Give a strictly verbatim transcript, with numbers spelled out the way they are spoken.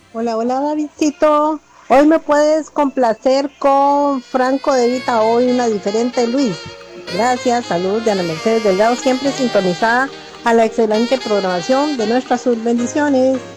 Hola, hola Davidcito. Hoy me puedes complacer con Franco de Vita, hoy una diferente Luis. Gracias, salud de Ana Mercedes Delgado, siempre sintonizada a la excelente programación de nuestra Sur. Bendiciones.